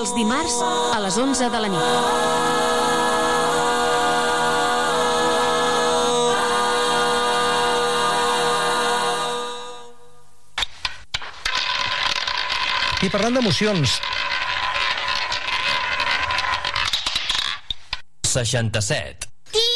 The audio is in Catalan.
Els dimarts a les 11 de la nit. I parlant d'emocions... 67